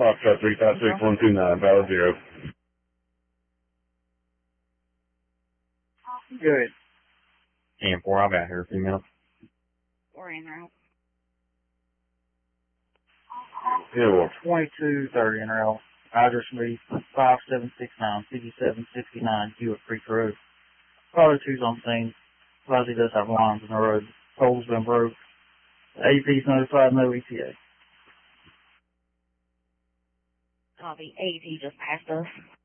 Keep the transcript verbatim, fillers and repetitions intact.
Foxtrot three five six one two nine, valid zero. Good. And four, I'll be out here in a few minutes. We're in route. Yeah, well. twenty-two thirty in route. Address me five seven six nine, fifty-seven sixty-nine, Hewitt Creek Road. Caller two's on scene. Fuzzy does have lines in the road. Pole's been broke. The A P's notified, no E T A. Copy. A P just passed us.